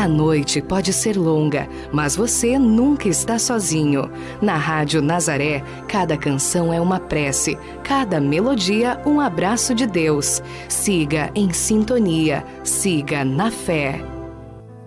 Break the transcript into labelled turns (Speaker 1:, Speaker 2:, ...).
Speaker 1: A noite pode ser longa, mas você nunca está sozinho. Na Rádio Nazaré, cada canção é uma prece, cada melodia um abraço de Deus. Siga em sintonia, siga na fé.